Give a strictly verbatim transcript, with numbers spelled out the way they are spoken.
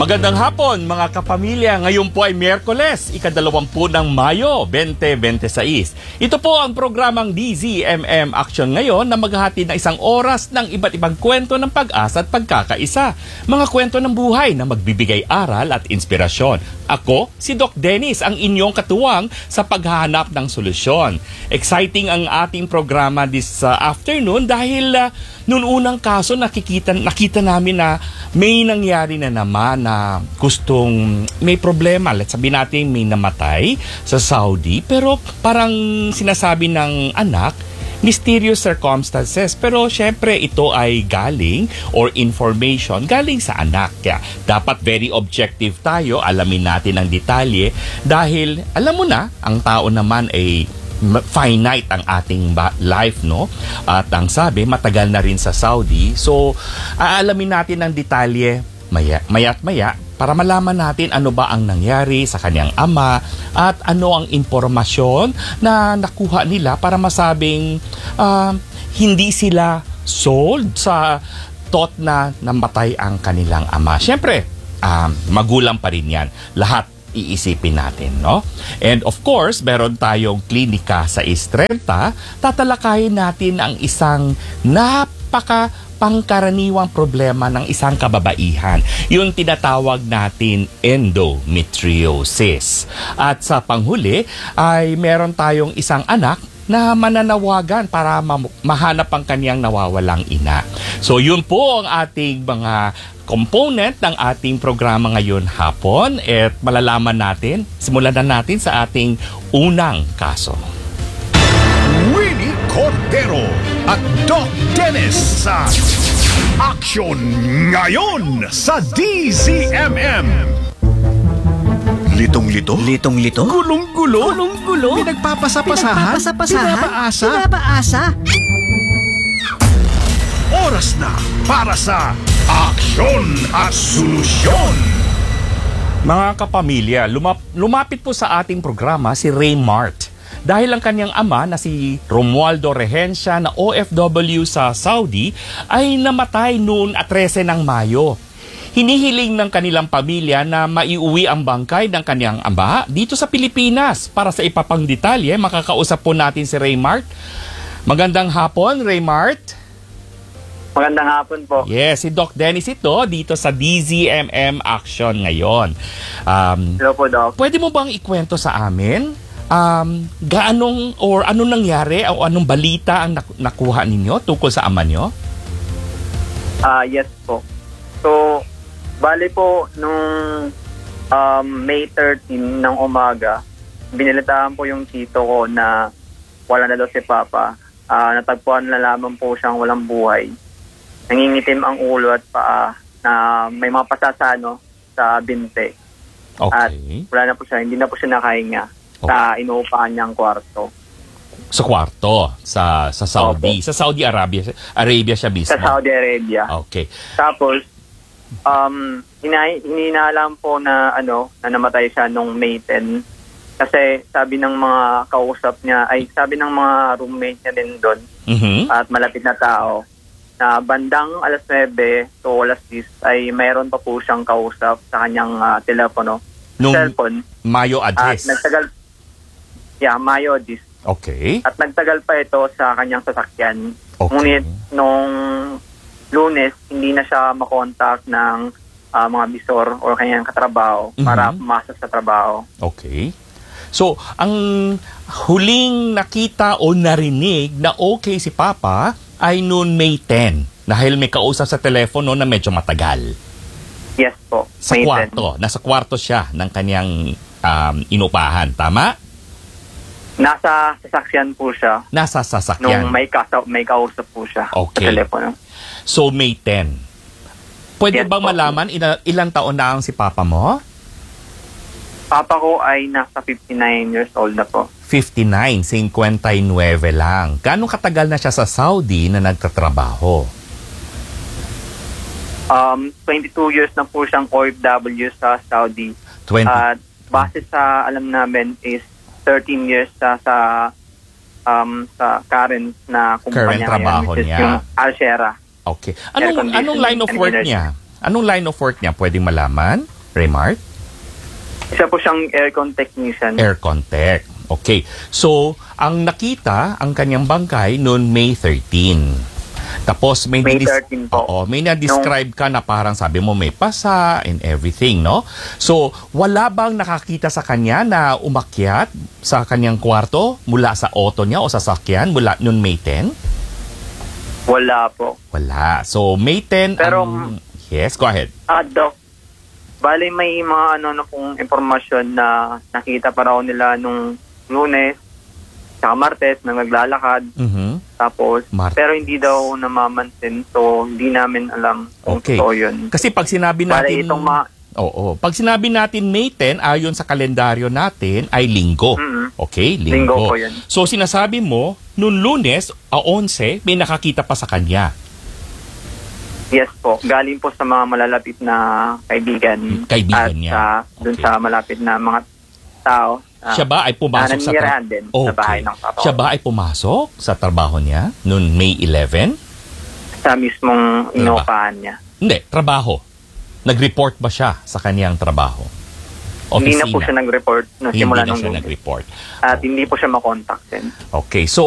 Magandang hapon mga kapamilya. Ngayon po ay Miyerkules, ikadalawampu ng Mayo, twenty twenty-six. Ito po ang programang D Z M M Action ngayon na maghahatid ng isang oras ng iba't ibang kwento ng pag-asa at pagkakaisa. Mga kwento ng buhay na magbibigay aral at inspirasyon. Ako, si Doc Dennis, ang inyong katuwang sa paghahanap ng solusyon. Exciting ang ating programa this uh, afternoon dahil uh, noong unang kaso nakikita, nakita namin na may nangyari na naman na gustong may problema. Let's sabihin natin may namatay sa Saudi pero parang sinasabi ng anak, mysterious circumstances. Pero syempre ito ay galing or information galing sa anak. Kaya dapat very objective tayo, alamin natin ang detalye dahil alam mo na, ang tao naman ay finite ang ating life, no? At ang sabi, matagal na rin sa Saudi. So, aalamin natin ang detalye maya, maya't maya para malaman natin ano ba ang nangyari sa kanyang ama at ano ang impormasyon na nakuha nila para masabing uh, hindi sila sold sa thought na namatay ang kanilang ama. Siyempre, uh, magulang pa rin yan. Lahat iisipin natin, no? And of course, meron tayong klinika sa Istrenta. Tatalakayin natin ang isang napaka pangkaraniwang problema ng isang kababaihan, yung tinatawag natin endometriosis. At sa panghuli ay meron tayong isang anak na mananawagan para ma- mahanap ang kanyang nawawalang ina. So yun po ang ating mga component ng ating programa ngayon hapon at malalaman natin, simulan na natin sa ating unang kaso. Winnie Cordero at Doc Dennis sa Action Ngayon sa D Z M M. Litong-lito? Litong-lito? Gulong-gulo? Gulong-gulo? Pinagpapasapasahan? Pinagpapasapasahan? Pinapaasa? Pinapaasa? Oras na para sa Aksyon at Solusyon! Mga kapamilya, lumap- lumapit po sa ating programa si Ray Mart. Dahil ang kanyang ama na si Romualdo Regencia na O F W sa Saudi ay namatay noon at trese ng Mayo. Hinihiling ng kanilang pamilya na maiuwi ang bangkay ng kanyang ama dito sa Pilipinas. Para sa ipapang detalye, makakausap po natin si Ray Mart. Magandang hapon, Ray Mart. Magandang hapon po. Yes, si Doc Dennis ito dito sa D Z M M Action ngayon. Um, Hello po, Doc. pwede mo bang ikwento sa amin um, gaanong or anong nangyari o anong balita ang nak- nakuha ninyo tungkol sa ama nyo? Ah, uh, yes po. So, bali po nung um, May thirteenth ng umaga, binilitaan po yung tito ko na wala na daw si Papa. Uh, natagpuan na lamang po siyang walang buhay. Nangingitim ang ulo at paa na may mga pasasano sa binte. Okay. At wala na po siya, hindi na po siya nakahinga Okay. sa inuupahan niyang kwarto. Sa kwarto, sa sa Saudi. Opo. Sa Saudi Arabia, Arabia siya mismo. Sa Saudi Arabia. Okay. Tapos, um, hinay, hininalam po na, ano, na namatay siya nung May tenth. Kasi sabi ng mga kausap niya, ay sabi ng mga roommate niya din doon, Mhm. at malapit na tao, na bandang alas nuwebe to alas diyes ay mayroon pa po siyang kausap sa kanyang uh, telepono, Nung cellphone. Mayo At address. nagtagal, yeah, Mayo diyes. Okay. At nagtagal pa ito sa kanyang sasakyan. Okay. Ngunit nung Lunes, hindi na siya makontak ng uh, mga bisor o kanyang katrabaho Mhm. para pumasok sa trabaho. Okay. So, ang huling nakita o narinig na okay si Papa ay noon May tenth. Dahil may kausap sa telepono na medyo matagal. Yes po. Sa May kwarto. Nasa kwarto siya ng kanyang um, inupahan. Tama? tenth. Nasa sasakyan po siya Nasa sasakyan. nung may, kasa- may kausap po siya Okay. sa telepono. So, May tenth. Pwede Yes bang po. malaman ila- ilang taon na ang si Papa mo? Papa ko ay nasa fifty-nine years old na po. fifty-nine, fifty-nine lang. Ganong katagal na siya sa Saudi na nagtatrabaho? Um, twenty-two years na po siyang O F W sa Saudi. twenty. At base sa alam namin is thirteen years sa sa um, sa current na kumpanya Current trabaho ngayon, which is niya. yung Alshera. Okay. Anong Air anong line of conditioning work and energy. niya? Anong line of work niya? Pwedeng malaman? Raymart? Isa po siyang aircon technician. Aircon tech. Okay. So, ang nakita, ang kanyang bangkay noon May thirteenth. Tapos may May nidis- thirteenth po. Oo, may na-describe ka na parang sabi mo may pasa and everything, no? So, wala bang nakakita sa kanya na umakyat sa kanyang kwarto mula sa auto niya o sa sasakyan mula noon May tenth? Wala po. Wala. So, May tenth Pero- ang... Yes, go ahead. Ah, Doc. Bale, may mga ano na pong impormasyon na nakita pa raw nila nung Lunes, saka Martes, na naglalakad. Mhm. Tapos, Martes. pero hindi daw namamansin. So, hindi namin alam kung Okay. totoo yun. Kasi pag sinabi Bale, natin... itong mga... Oo. Pag sinabi natin May tenth, ayon sa kalendaryo natin, ay linggo. Mhm. Okay? Linggo Linggo. po yun. So, sinasabi mo, noong Lunes, a eleven, may nakakita pa sa kanya. Yes po. Galing po sa mga malalapit na kaibigan. Kaibigan at niya. sa, dun Okay. sa malapit na mga tao. ah, Siya ba ay pumasok na sa... nanirahan din sa bahay ng tao. Siya ba ay pumasok sa trabaho niya noong May eleventh? Sa mismong Diba? inuupahan niya. Hindi, trabaho. Nag-report ba siya sa kanyang trabaho? Hindi na po Opisina? siya nag-report no, Hindi simula na nung siya Lunes. nag-report. At hindi po siya makontak din. Okay, so